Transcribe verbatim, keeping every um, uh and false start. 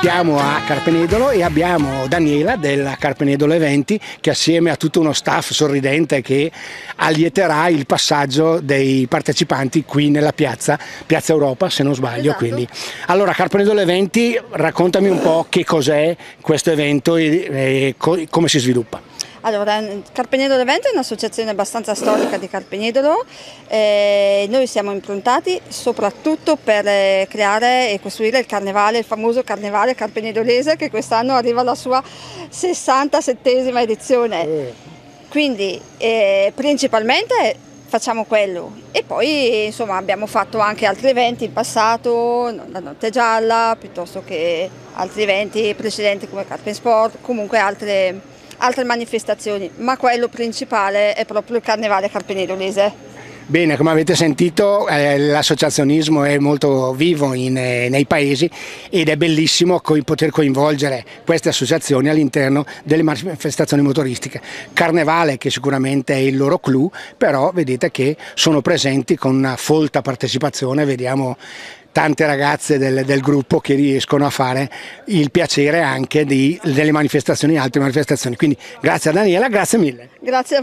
Siamo a Carpenedolo e abbiamo Daniela della Carpenedolo Eventi che assieme a tutto uno staff sorridente che allieterà il passaggio dei partecipanti qui nella piazza, Piazza Europa se non sbaglio. Esatto. Quindi. Allora Carpenedolo Eventi, raccontami un po' che cos'è questo evento e, e co- come si sviluppa. Allora, Carpenedolo Eventi è un'associazione abbastanza storica di Carpenedolo, eh, noi siamo improntati soprattutto per eh, creare e costruire il carnevale, il famoso carnevale carpenedolese che quest'anno arriva alla sua sessantasettesima edizione, quindi eh, principalmente facciamo quello e poi insomma abbiamo fatto anche altri eventi in passato, la Notte Gialla, piuttosto che altri eventi precedenti come Carpen Sport, comunque altre altre manifestazioni, ma quello principale è proprio il carnevale carpenedolese. Bene, come avete sentito eh, l'associazionismo è molto vivo in, eh, nei paesi ed è bellissimo co- poter coinvolgere queste associazioni all'interno delle manifestazioni motoristiche. Carnevale che sicuramente è il loro clou, però vedete che sono presenti con una folta partecipazione, vediamo tante ragazze del, del gruppo che riescono a fare il piacere anche di, delle manifestazioni, altre manifestazioni. Quindi grazie a Daniela, grazie mille. Grazie a